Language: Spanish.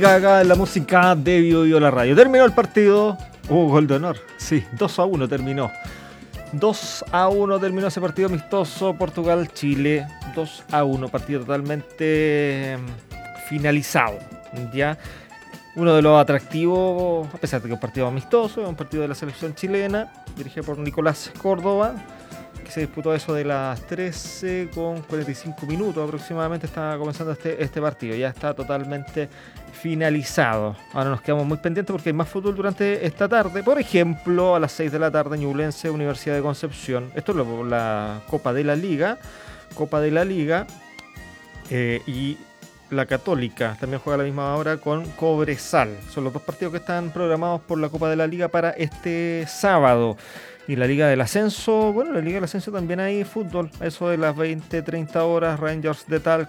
Acá en la música de Bio la radio. Terminó el partido. Gol de honor. Sí, 2-1 terminó. 2-1 terminó ese partido amistoso. Portugal-Chile. 2-1. Partido totalmente finalizado. Ya. Uno de los atractivos, a pesar de que es un partido amistoso, es un partido de la selección chilena, dirigido por Nicolás Córdoba, que se disputó eso de las 13:45 aproximadamente. Estaba comenzando este partido. Ya está totalmente finalizado. Ahora nos quedamos muy pendientes porque hay más fútbol durante esta tarde. Por ejemplo, a las 6 de la tarde, Ñublense, Universidad de Concepción. Esto es la Copa de la Liga. Y la Católica también juega a la misma hora con Cobresal. Son los dos partidos que están programados por la Copa de la Liga para este sábado. Y la Liga del Ascenso, bueno, la Liga del Ascenso también hay fútbol. Eso de las 20-30 horas, Rangers de Talca